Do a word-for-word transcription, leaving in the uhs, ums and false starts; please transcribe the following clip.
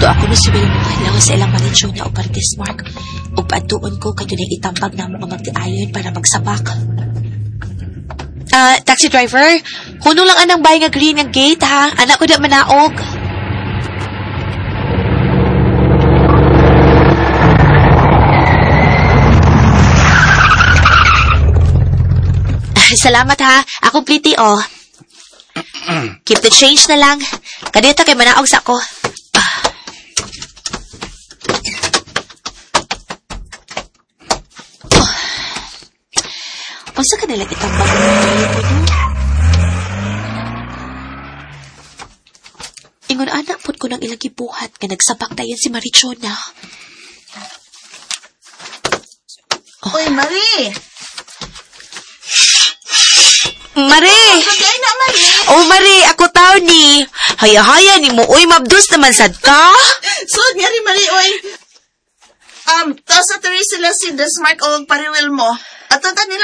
Ato ako ni Subili mo lang sa ilang malitsyo na o Partis Mark. O paantuon ko kayo na itambag na mo nga magtiayon para magsabak. Ah, uh, taxi driver, hunong lang anang bay nga green nga gate ha. Anak ko na manaog. Salamat ha. Ako pliti oh. Keep the change na lang. Kadita kay manaog sa ko. Unsa ka nila itambag mo mo do? Ingon anak pud ko nang ilang gibuhat nga nagsabak dayon si Marichona. Oh. Oy, Marie. Marie! Kagay na, Marie. Oh, Marie, ako tao ni. Haya-haya ni mo. Uy, mabdus naman sad ka. Sud nga rin, Marie, oy. Um, taos na tiri sila si Desmark o pariwil mo. At tata nila